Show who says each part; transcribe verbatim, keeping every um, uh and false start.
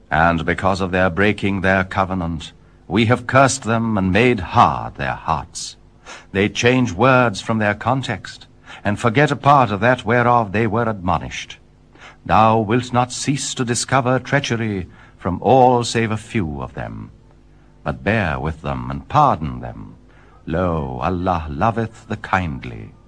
Speaker 1: And because of their breaking their covenant, we have cursed them and made hard their hearts. They change words from their context, and forget a part of that whereof they were admonished. Thou wilt not cease to discover treachery from all save a few of them. But bear with them and pardon them. Lo, Allah loveth the kindly.